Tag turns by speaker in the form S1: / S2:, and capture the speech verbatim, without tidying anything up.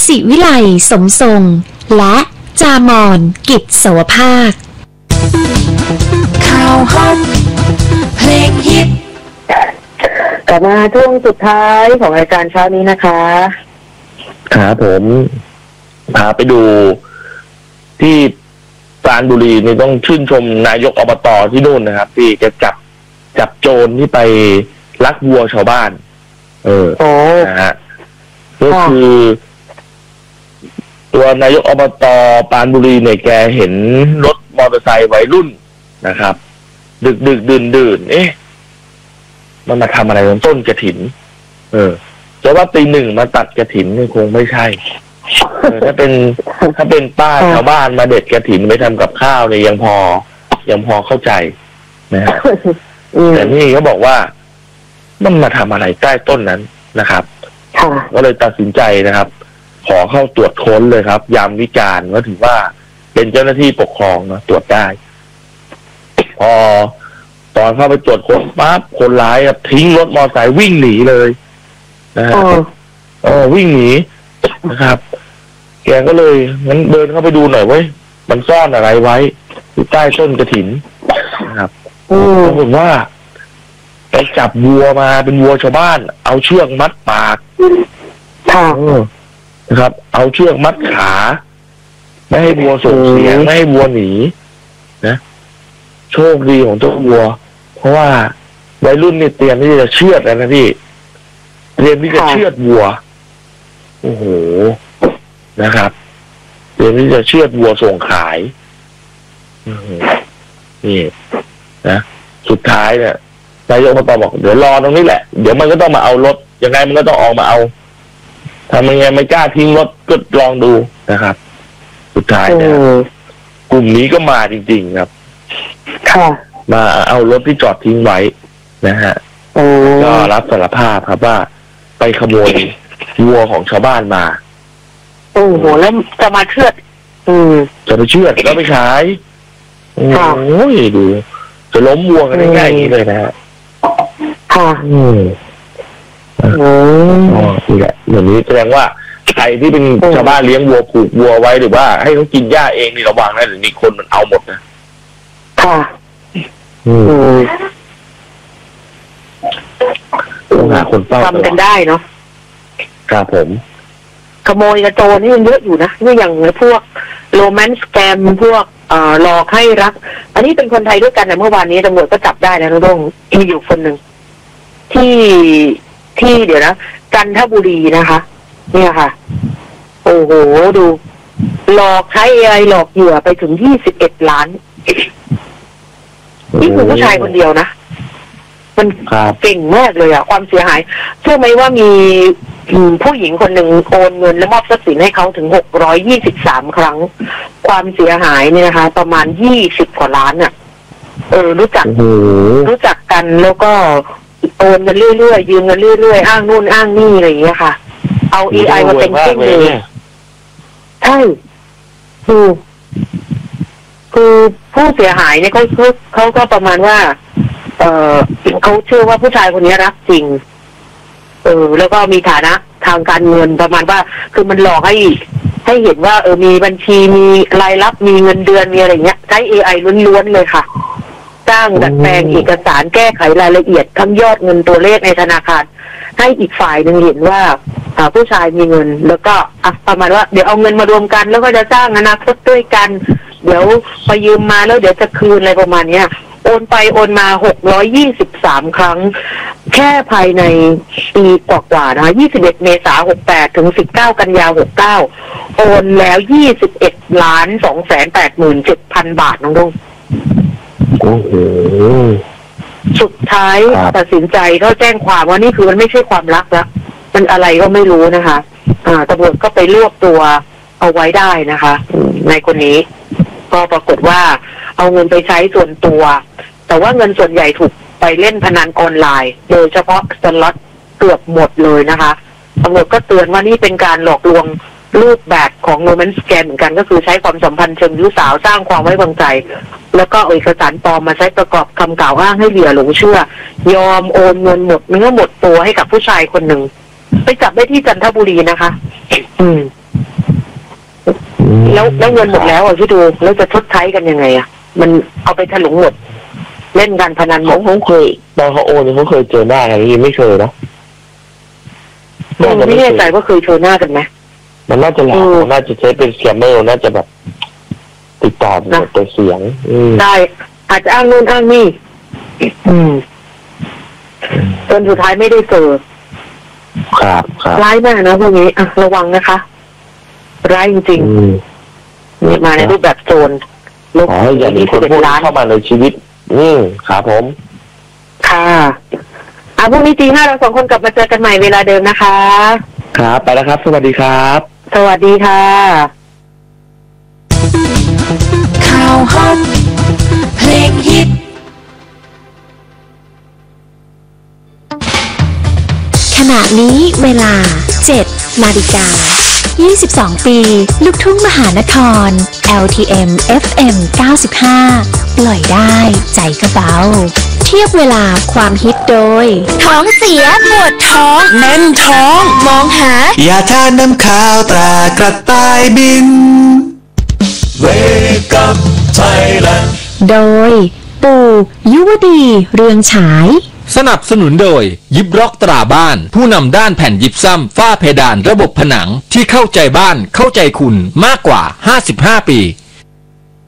S1: ศิวิไลสมทรงและจามอนกิจสวภาค
S2: ข่าวห้องเพลงฮิต
S3: กลับมาช่วงสุดท้ายของรายการเช้านี้นะคะ
S4: ครับผมพาไปดูที่ปราณบุรีนี่ต้องชื่นชมนายกอบต.ที่นู่นนะครับที่จะจับจับโจรที่ไปลักวัวชาวบ้านเออนะฮะก็คือตัวนายกอบต.ปราณบุรีเนี่ยแกเห็นรถมอเตอร์ไซค์วัยรุ่นนะครับดึกดึกดื่นดื่นเอ๊ะมันมาทำอะไรบนต้นกระถินเออจะว่าตีหนึ่งมาตัดกระถินนี่คงไม่ใช่เออถ้าเป็นถ้าเป็นป้าชาวบ้านมาเด็ดกระถินไปทำกับข้าวเนี่ยยังพอยังพอเข้าใจนะฮะแต่นี่เขาบอกว่ามันมาทำอะไรใต้ต้นนั้นนะครับก็เลยตัดสินใจนะครับขอเข้าตรวจค้นเลยครับยามวิกาลก็ถือว่าเป็นเจ้าหน้าที่ปกครองนะตรวจได้พอตอนเข้าไปตรวจค้นปั๊บคนร้ายทิ้งรถมอเตอร์ไซค์วิ่งหนีเลยนะฮะเออวิ่งหนีนะครับแกก็เลยงั้นเดินเข้าไปดูหน่อยเว้ยมันซ่อนอะไรไว้อยู่ใต้ต้นกระถินนะครับปรากฏว่าไปจับวัวมาเป็นวัวชาวบ้านเอาเชือกมัดปากนะครับเอาเชือกมัดขาไม่ให้วัวส่งเสียงไม่ให้วัวหนีนะโชคดีของเจ้าวัวเพราะว่าวัยรุ่นนี่เตรียมที่จะเชือดแล้วนะพี่เตรียมที่จะเชือดวัวโอ้โหนะครับเตรียมที่จะเชือดวัวส่งขายนี่นะสุดท้ายเนี่ยนายกอบต.บอกเดี๋ยวรอตรงนี้แหละเดี๋ยวมันก็ต้องมาเอารถยังไงมันก็ต้องออกมาเอาทำยังไงไม่กล้าทิ้งรถก็ลองดูนะครับสุดท้ายเนี่ยกลุ่มนี้ก็มาจริงๆครับ
S3: ค่ะ
S4: มาเอารถที่จอดทิ้งไว้นะฮะก็รับสารภาพครับว่าไปขโมยวัวของชาวบ้านมา
S3: โอ้โหแล้วจะมาเชือดอืม
S4: จะไปเชือดแล้วไปขายโอ้ยดูจะล้มวัวกันง่ายๆอย่างนี้เลยนะฮะ
S3: ค่ะ
S4: อืมอ๋อนี่แหละอย่างนี้แสดงว่าใครที่เป็นชาวบ้านเลี้ยงวัวผูกวัวไว้หรือว่าให้เขากินหญ้าเองนี่ระวังนะหรือมีคนมันเอาหมดนะ
S3: ค่ะอืม
S4: ต้องหาคนเฝ้า
S3: ทำกันได้เนาะ
S4: ครับผม
S3: ขโมยกระโจนนี่มันเยอะอยู่นะนี่อย่างพวกโรแมนต์สแกมพวกเอ่อหลอกให้รักอันนี้เป็นคนไทยด้วยกันนะเมื่อวานนี้ตำรวจก็จับได้นะน้องมีอยู่คนหนึ่งที่ที่เดี๋ยวนะจันทบุรีนะคะเนี่ยค่ะโอ้โหดูหลอกใช้อะไรหลอกเหยื่อไปถึงยี่สิบเอ็ดล้านนี่คือผู้ชายคนเดียวนะมันเก่งมากเลยอะความเสียหายเชื่อไหมว่ามีผู้หญิงคนหนึ่งโอนเงินและมอบทรัพย์สินให้เขาถึงหกร้อยยี่สิบสามครั้งความเสียหายเนี่ยนะคะประมาณยี่สิบกว่าล้านอะเออรู้จักรู้จักกันแล้วก็โอนกันเรื่อยๆยืมกันเรื่อยๆอ้างนู่นอ้างนี่อะไรอย่างเงี้ยค่ะเอา เอ ไอ มาเป็นเครื่องมือใช่คือคือผู้เสียหายเนี่ยเขาเขาก็ประมาณว่าเออเขาเชื่อว่าผู้ชายคนนี้รักจริงเออแล้วก็มีฐานะทางการเงินประมาณว่าคือมันหลอกให้ให้เห็นว่าเออมีบัญชีมีรายรับมีเงินเดือนมีอะไรเงี้ยใช้ เอ ไอ ล้วนๆเลยค่ะสร้างดัดแปลงเอกสารแก้ไขรายละเอียดทั้งยอดเงินตัวเลขในธนาคารให้อีกฝ่ายหนึ่งเห็นว่าผู้ชายมีเงินแล้วก็ประมาณว่าเดี๋ยวเอาเงินมารวมกันแล้วก็จะสร้างอนาคตด้วยกันเดี๋ยวไปยืมมาแล้วเดี๋ยวจะคืนอะไรประมาณเนี้ยโอนไปโอนมาหกร้อยยี่สิบสามครั้งแค่ภายในปีกว่าๆนะคะยี่สิบเอ็ดเมษายนหกแปดถึงสิบเก้ากันยายนหกเก้าโอนแล้วยี่สิบเอ็ดล้านสองแสนแปดหมื่นเจ็ดพันบาทน้องดุ้ง
S4: โอ้โห
S3: สุดท้ายตัดสินใจเขาแจ้งความว่านี่คือมันไม่ใช่ความรักแล้วมันอะไรก็ไม่รู้นะคะอ่าตำรวจก็ไปรวบตัวเอาไว้ได้นะคะในคนนี้ก็ปรากฏว่าเอาเงินไปใช้ส่วนตัวแต่ว่าเงินส่วนใหญ่ถูกไปเล่นพนันออนไลน์โดยเฉพาะสล็อตเกือบหมดเลยนะคะตำรวจก็เตือนว่านี่เป็นการหลอกลวงรูปแบบของโรแมนต์สแกมเหมือนกันก็คือใช้ความสัมพันธ์เชิงชู้สาวสร้างความไว้วางใจแล้วก็เอกสารปลอมมาใช้ประกอบคำกล่าวอ้างให้เหยื่อหลงเชื่อยอมโอนเงินหมดเนื้อหมดตัวให้กับผู้ชายคนหนึ่งไปจับได้ที่จันทบุรีนะคะอืมแล้วแล้วเงินหมดแล้วอ่ะพี่ดูแล้วจะชดใช้กันยังไงอ่ะมันเอาไปถลุงหมดเล่นการพนันหม
S4: เขา
S3: ด
S4: เขาเคยตอนเขาโอนเนี่ยเขาเคยเจอหน้ากันนี่ไม่เคยนะ
S3: ไม่แน่ใจว่าเคยเจอหน้ากันไหม
S4: มันน่าจะหลอกน่าจะใช้เป็นสแกมเมอร์น่าจะแบบติดต่อตัวเสียง
S3: ได้อาจจะอ้างนู่นอ้างนี่อืมจนสุดท้ายไม่ได้เจอ
S4: ครับครับ
S3: ร้ายมากนะพวกนี้อ่ะระวังนะคะร้ายจริงๆนี่มาในรูปแบบโจร
S4: ลูกอย่ามีคนพูดเข้ามาในชีวิตอืมครับผม
S3: ค่ะอ่ะพรุ่งนี้ตีห้าเราสองคนกลับมาเจอกันใหม่เวลาเดิมนะคะ
S4: ครับไปแล้วครับสวัสดีครับ
S3: สวัสดีค่ะ
S2: ข่าวฮอตเพลงฮิต
S1: ขณะนี้เวลาเจ็ดนาฬิกายี่สิบสองปีลูกทุ่งมหานคร แอล ที เอ็ม เอฟ เอ็ม เก้าสิบห้า ปล่อยได้ใจก็เบาเทียบเวลาความฮิตโดยท้องเสียปวดท้องแน่นท้องมองหาย
S5: าทาน้ำข้าวตรากระต่ายบิน Wake up Thailand
S1: โดยปู่ยุวดีเรืองฉาย
S6: สนับสนุนโดยยิบร็อกตราบ้านผู้นำด้านแผ่นยิบซ้ำฝ้าเพดานระบบผนังที่เข้าใจบ้านเข้าใจคุณมากกว่าห้าสิบห้าปี